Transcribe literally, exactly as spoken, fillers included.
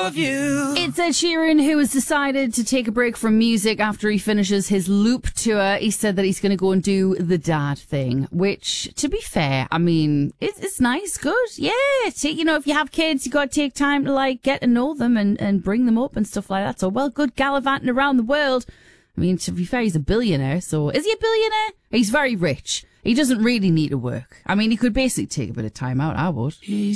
of you. It's Ed Sheeran, who has decided to take a break from music after he finishes his Loop tour. He said that he's going to go and do the dad thing, which, to be fair, I mean, it's, it's nice, good. Yeah, take, you know, if you have kids, you got to take time to, like, get to know them and, and bring them up and stuff like that. So, well, good gallivanting around the world. I mean, to be fair, he's a billionaire, so is he a billionaire? He's very rich. He doesn't really need to work. I mean, he could basically take a bit of time out, I would. He